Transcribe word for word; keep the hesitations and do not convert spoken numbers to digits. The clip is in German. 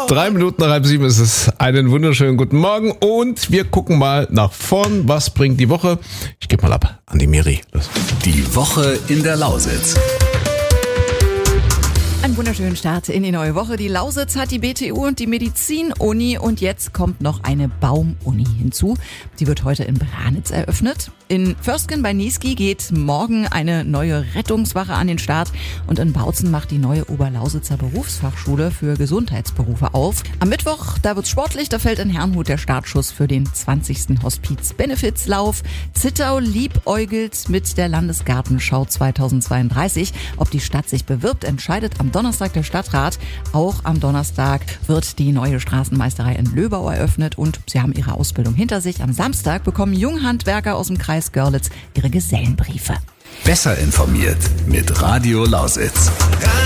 Drei Minuten nach halb sieben ist es. Einen wunderschönen guten Morgen und wir gucken mal nach vorn. Was bringt die Woche? Ich gebe mal ab an die Miri. Los. Die Woche in der Lausitz. Einen wunderschönen Start in die neue Woche. Die Lausitz hat die B T U und die Medizin-Uni und jetzt kommt noch eine Baum-Uni hinzu. Die wird heute in Branitz eröffnet. In Vörsken bei Niesky geht morgen eine neue Rettungswache an den Start und in Bautzen macht die neue Oberlausitzer Berufsfachschule für Gesundheitsberufe auf. Am Mittwoch, da wird's sportlich, da fällt in Herrnhut der Startschuss für den zwanzigsten Hospiz-Benefits-Lauf. Zittau liebäugelt mit der Landesgartenschau zweitausendzweiunddreißig. Ob die Stadt sich bewirbt, entscheidet am Donnerstag der Stadtrat. Auch am Donnerstag wird die neue Straßenmeisterei in Löbau eröffnet und sie haben ihre Ausbildung hinter sich. Am Samstag bekommen Junghandwerker aus dem Kreis Görlitz ihre Gesellenbriefe. Besser informiert mit Radio Lausitz.